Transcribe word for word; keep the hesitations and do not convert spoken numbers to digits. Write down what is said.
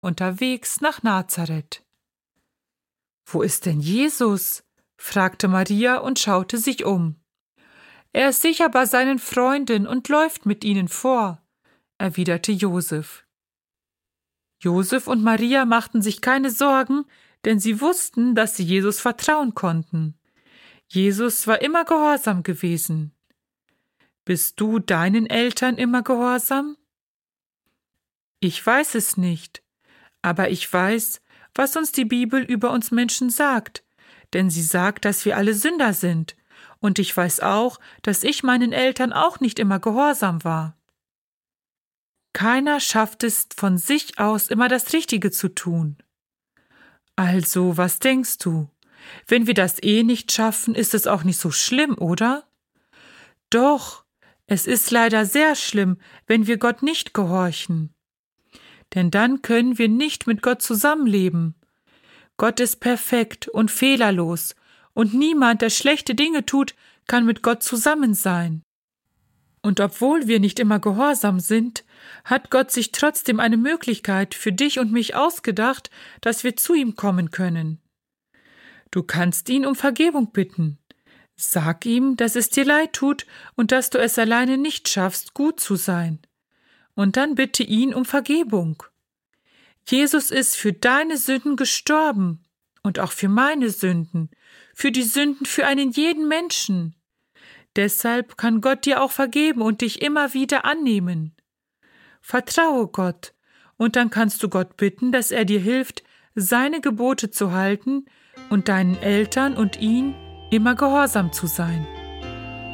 unterwegs nach Nazareth. »Wo ist denn Jesus?« fragte Maria und schaute sich um. »Er ist sicher bei seinen Freunden und läuft mit ihnen vor«, erwiderte Josef. Josef und Maria machten sich keine Sorgen, denn sie wussten, dass sie Jesus vertrauen konnten. Jesus war immer gehorsam gewesen. Bist du deinen Eltern immer gehorsam? Ich weiß es nicht, aber ich weiß, was uns die Bibel über uns Menschen sagt, denn sie sagt, dass wir alle Sünder sind, und ich weiß auch, dass ich meinen Eltern auch nicht immer gehorsam war. Keiner schafft es von sich aus, immer das Richtige zu tun. Also, was denkst du? Wenn wir das eh nicht schaffen, ist es auch nicht so schlimm, oder? Doch, es ist leider sehr schlimm, wenn wir Gott nicht gehorchen. Denn dann können wir nicht mit Gott zusammenleben. Gott ist perfekt und fehlerlos, und niemand, der schlechte Dinge tut, kann mit Gott zusammen sein. Und obwohl wir nicht immer gehorsam sind, hat Gott sich trotzdem eine Möglichkeit für dich und mich ausgedacht, dass wir zu ihm kommen können. Du kannst ihn um Vergebung bitten. Sag ihm, dass es dir leid tut und dass du es alleine nicht schaffst, gut zu sein. Und dann bitte ihn um Vergebung. Jesus ist für deine Sünden gestorben und auch für meine Sünden, für die Sünden für einen jeden Menschen. Deshalb kann Gott dir auch vergeben und dich immer wieder annehmen. Vertraue Gott, und dann kannst du Gott bitten, dass er dir hilft, seine Gebote zu halten und deinen Eltern und ihm immer gehorsam zu sein.